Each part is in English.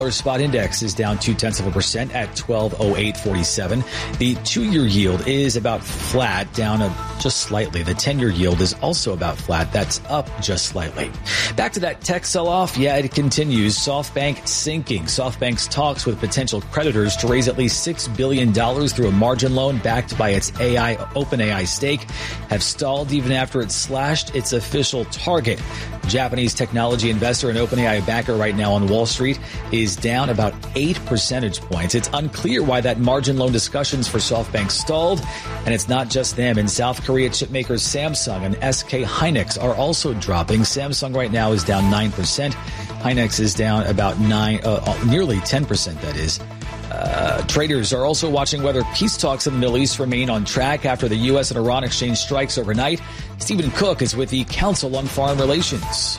Spot index is down 0.2% at 1208.47. The 2-year yield is about flat, down just slightly. The 10-year yield is also about flat. That's up just slightly. Back to that tech sell-off. Yeah, it continues. SoftBank sinking. SoftBank's talks with potential creditors to raise at least $6 billion through a margin loan backed by its OpenAI stake have stalled even after it slashed its official target. Japanese technology investor and OpenAI backer right now on Wall Street is down about 8 percentage points. It's unclear why that margin loan discussions for SoftBank stalled. And it's not just them. In South Korea, chipmakers Samsung and SK Hynix are also dropping. Samsung right now is down 9%. Hynix is down about nearly 10%, that is. Traders are also watching whether peace talks in the Middle East remain on track after the U.S. and Iran exchanged strikes overnight. Stephen Cook is with the Council on Foreign Relations.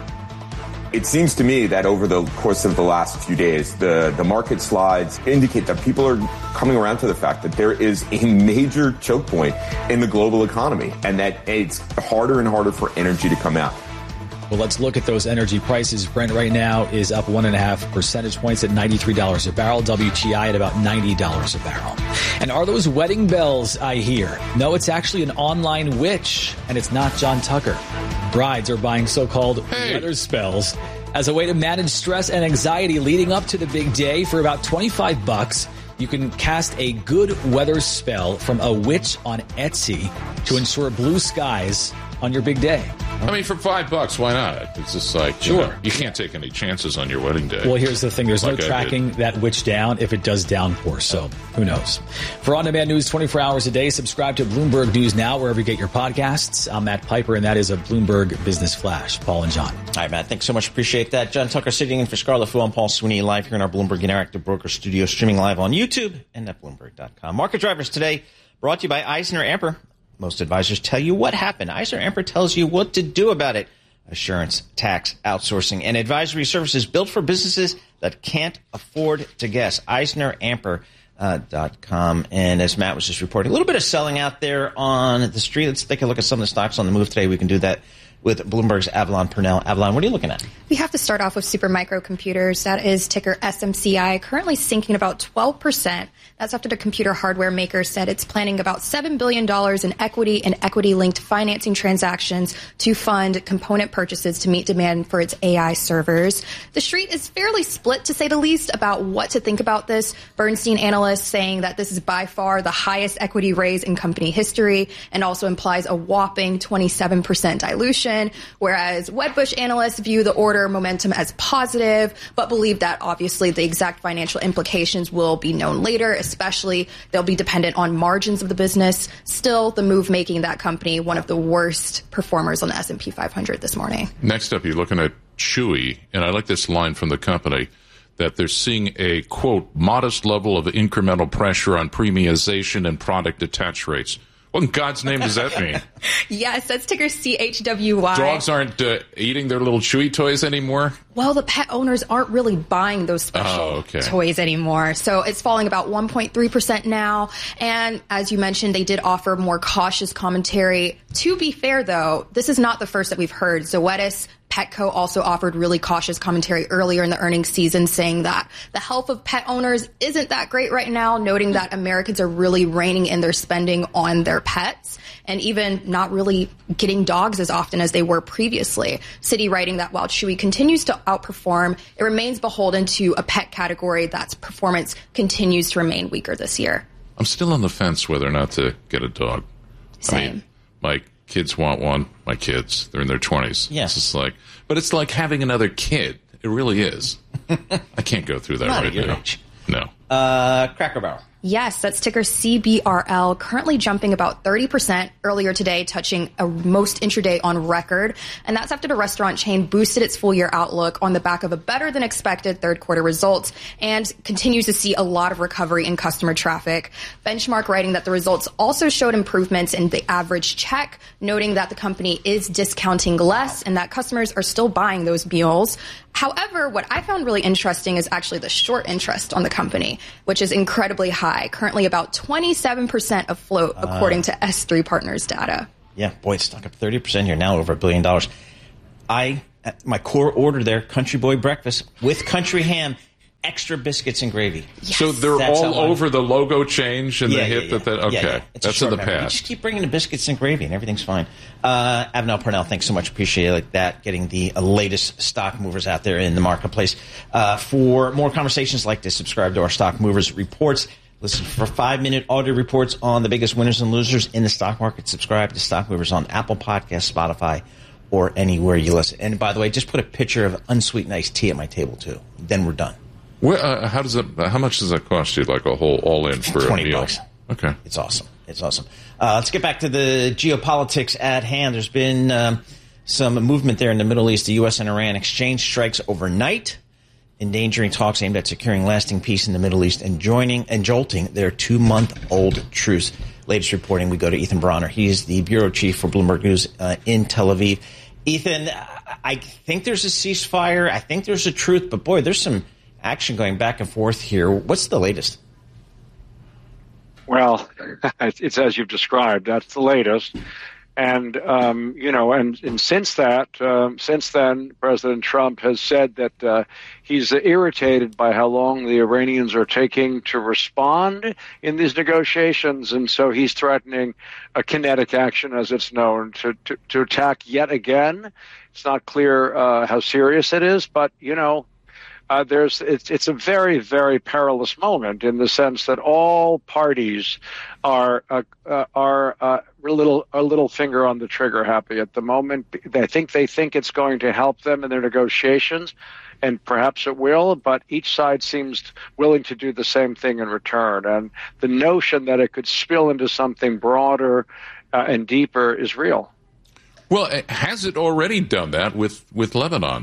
It seems to me that over the course of the last few days, the market slides indicate that people are coming around to the fact that there is a major choke point in the global economy and that it's harder and harder for energy to come out. Well, let's look at those energy prices. Brent right now is up 1.5 percentage points at $93 a barrel. WTI at about $90 a barrel. And are those wedding bells I hear? No, it's actually an online witch, and it's not John Tucker. Brides are buying so-called weather spells as a way to manage stress and anxiety leading up to the big day. For about $25, you can cast a good weather spell from a witch on Etsy to ensure blue skies on your big day. I mean, for $5, why not? It's just like, sure. You can't take any chances on your wedding day. Well, here's the thing. There's no tracking that witch down if it does downpour. So who knows? For on-demand news 24 hours a day, subscribe to Bloomberg News Now, wherever you get your podcasts. I'm Matt Piper, and that is a Bloomberg Business Flash. Paul and John. All right, Matt. Thanks so much. Appreciate that. John Tucker sitting in for Scarlett Fu. I'm Paul Sweeney, live here in our Bloomberg Interactive Broker studio, streaming live on YouTube and at Bloomberg.com. Market drivers today brought to you by EisnerAmper. Most advisors tell you what happened. EisnerAmper tells you what to do about it. Assurance, tax, outsourcing, and advisory services built for businesses that can't afford to guess. EisnerAmper.com. And as Matt was just reporting, a little bit of selling out there on the street. Let's take a look at some of the stocks on the move today. We can do that with Bloomberg's Avalon Purnell. Avalon, what are you looking at? We have to start off with Supermicro Computers. That is ticker SMCI, currently sinking about 12%. That's after the computer hardware maker said it's planning about $7 billion in equity and equity-linked financing transactions to fund component purchases to meet demand for its AI servers. The street is fairly split, to say the least, about what to think about this. Bernstein analysts saying that this is by far the highest equity raise in company history and also implies a whopping 27% dilution, whereas Wedbush analysts view the order momentum as positive, but believe that obviously the exact financial implications will be known later, especially they'll be dependent on margins of the business. Still, the move making that company one of the worst performers on the S&P 500 this morning. Next up, you're looking at Chewy, and I like this line from the company that they're seeing a, quote, modest level of incremental pressure on premiumization and product attach rates. What in God's name does that mean? Yes, that's ticker CHWY. Dogs aren't eating their little Chewy toys anymore? Well, the pet owners aren't really buying those special toys anymore. So it's falling about 1.3% now. And as you mentioned, they did offer more cautious commentary. To be fair, though, this is not the first that we've heard. Zoetis, Petco also offered really cautious commentary earlier in the earnings season, saying that the health of pet owners isn't that great right now, noting that Americans are really reining in their spending on their pets and even not really getting dogs as often as they were previously. Citi writing that while Chewy continues to outperform, it remains beholden to a pet category that's performance continues to remain weaker this year. I'm still on the fence whether or not to get a dog. Same. I mean, my kids want one. My kids, they're in their 20s. Yeah. It's just like, but it's like having another kid. It really is. I can't go through that right now. Age. No. Cracker Barrel. Yes, that's ticker CBRL, currently jumping about 30% earlier today, touching a most intraday on record. And that's after the restaurant chain boosted its full-year outlook on the back of a better-than-expected third-quarter results and continues to see a lot of recovery in customer traffic. Benchmark writing that the results also showed improvements in the average check, noting that the company is discounting less and that customers are still buying those meals. However, what I found really interesting is actually the short interest on the company, which is incredibly high, currently about 27% of float, according to S3 Partners data. Yeah, boy, it's stuck up 30% here, now over $1 billion. My core order there, Country Boy breakfast with country ham. extra biscuits and gravy. Yes. So they're that's all over the logo change and the hit that okay. That's in the past. You just keep bringing the biscuits and gravy and everything's fine. Avenel Purnell, thanks so much. Appreciate that. Getting the latest stock movers out there in the marketplace. For more conversations like this, subscribe to our Stock Movers Reports. Listen for 5-minute audio reports on the biggest winners and losers in the stock market. Subscribe to Stock Movers on Apple Podcasts, Spotify, or anywhere you listen. And by the way, just put a picture of unsweetened iced tea at my table too. Then we're done. How much does that cost you? Like a whole all-in for a meal? $20. Okay, it's awesome. Let's get back to the geopolitics at hand. There's been some movement there in the Middle East. The U.S. and Iran exchange strikes overnight, endangering talks aimed at securing lasting peace in the Middle East and jolting their 2-month-old truce. Latest reporting, we go to Ethan Bronner. He is the bureau chief for Bloomberg News in Tel Aviv. Ethan, I think there's a ceasefire. I think there's a truth, but boy, there's some action going back and forth here. What's the latest? Well, it's as you've described. That's the latest. And, and since then, President Trump has said that he's irritated by how long the Iranians are taking to respond in these negotiations. And so he's threatening a kinetic action, as it's known, to attack yet again. It's not clear how serious it is, but, it's a very, very perilous moment in the sense that all parties are a little finger on the trigger happy at the moment. They think it's going to help them in their negotiations, and perhaps it will, but each side seems willing to do the same thing in return. And the notion that it could spill into something broader and deeper is real. Well, has it already done that with Lebanon?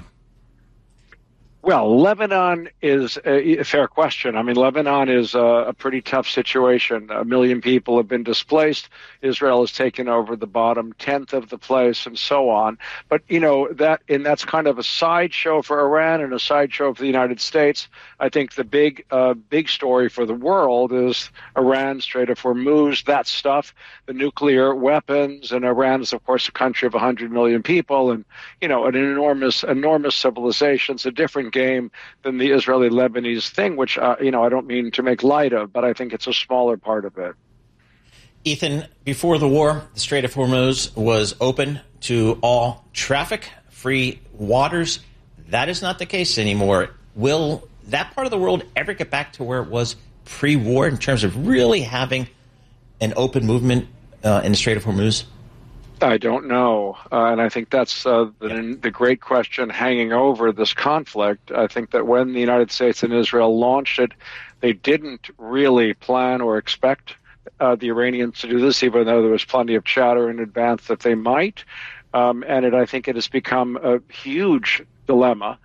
Well, Lebanon is a fair question. I mean, Lebanon is a pretty tough situation. 1 million people have been displaced. Israel has taken over the bottom 10th of the place and so on. But, that's kind of a sideshow for Iran and a sideshow for the United States. I think the big story for the world is Iran, Strait of Hormuz, that stuff, the nuclear weapons. And Iran is, of course, a country of 100 million people and, an enormous civilization. It's a different game than the Israeli-Lebanese thing, which, I don't mean to make light of, but I think it's a smaller part of it. Ethan, before the war, the Strait of Hormuz was open to all traffic, free waters. That is not the case anymore. Will that part of the world ever get back to where it was pre-war in terms of really having an open movement in the Strait of Hormuz? I don't know, and I think that's the great question hanging over this conflict. I think that when the United States and Israel launched it, they didn't really plan or expect the Iranians to do this, even though there was plenty of chatter in advance that they might. I think it has become a huge dilemma.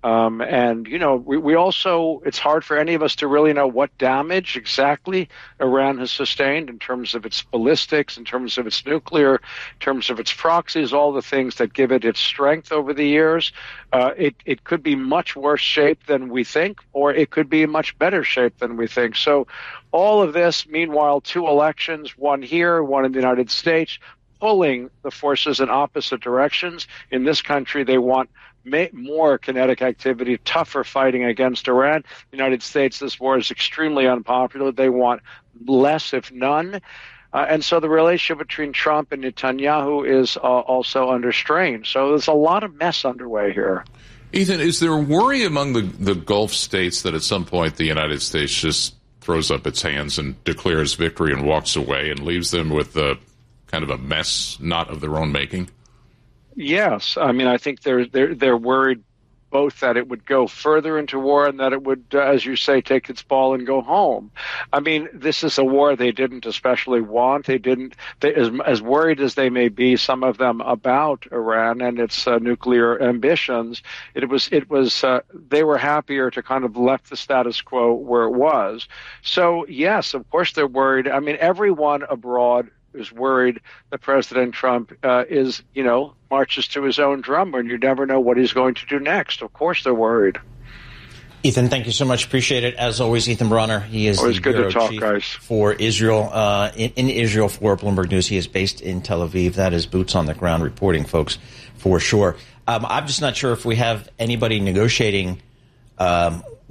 We also, it's hard for any of us to really know what damage exactly Iran has sustained in terms of its ballistics, in terms of its nuclear, in terms of its proxies, all the things that give it its strength over the years. It could be much worse shape than we think, or it could be in much better shape than we think. So all of this, meanwhile, 2 elections, one here, one in the United States, pulling the forces in opposite directions. In this country, they want more kinetic activity, tougher fighting against Iran. The United States, this war is extremely unpopular. They want less, if none. And so the relationship between Trump and Netanyahu is also under strain. So there's a lot of mess underway here. Ethan, is there worry among the Gulf states that at some point the United States just throws up its hands and declares victory and walks away and leaves them with kind of a mess not of their own making? Yes, I mean, I think they're worried both that it would go further into war and that it would, as you say, take its ball and go home. I mean, this is a war they didn't especially want. They as worried as they may be, some of them, about Iran and its nuclear ambitions. They were happier to kind of left the status quo where it was. So yes, of course they're worried. I mean, everyone abroad is worried that President Trump marches to his own drum, and you never know what he's going to do next. Of course they're worried. Ethan, thank you so much. Appreciate it. As always, Ethan Bronner. He is always the good bureau to talk, chief guys. For Israel, in Israel for Bloomberg News. He is based in Tel Aviv. That is boots on the ground reporting, folks, for sure. I'm just not sure if we have anybody negotiating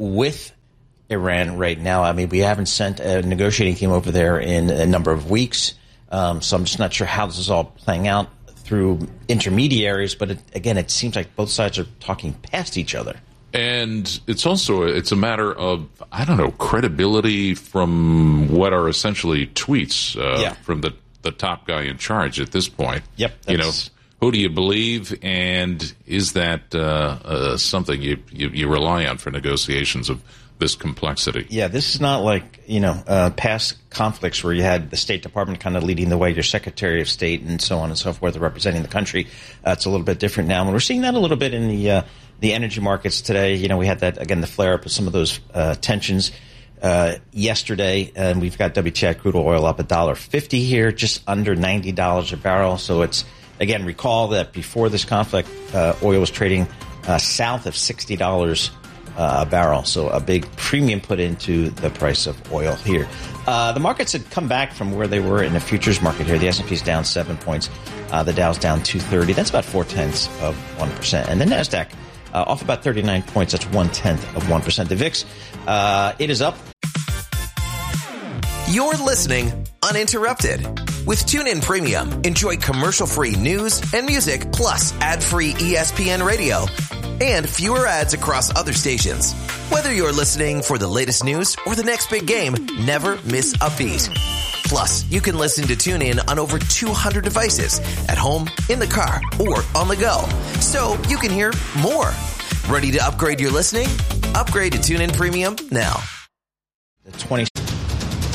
with Iran right now. I mean, we haven't sent a negotiating team over there in a number of weeks, so I'm just not sure how this is all playing out through intermediaries. But again, it seems like both sides are talking past each other. And it's a matter of, I don't know, credibility from what are essentially tweets from the top guy in charge at this point. Yep. You know, who do you believe, and is that something you rely on for negotiations of this complexity? Yeah, this is not like, past conflicts where you had the State Department kind of leading the way, your Secretary of State and so on and so forth representing the country. It's a little bit different now, and we're seeing that a little bit in the energy markets today. We had that, again, the flare-up of some of those tensions yesterday, and we've got WTI crude oil up $1.50 here, just under $90 a barrel. So it's, again, recall that before this conflict, oil was trading south of $60 a barrel. So a big premium put into the price of oil here. The markets had come back from where they were in the futures market here. The S&P's down 7 points. The Dow's down 230. That's about 0.4%. And the NASDAQ off about 39 points. That's 0.1%. The VIX, it is up. You're listening uninterrupted. With TuneIn Premium, enjoy commercial-free news and music, plus ad-free ESPN radio and fewer ads across other stations. Whether you're listening for the latest news or the next big game, never miss a beat. Plus, you can listen to TuneIn on over 200 devices at home, in the car, or on the go. So you can hear more. Ready to upgrade your listening? Upgrade to TuneIn Premium now. The 20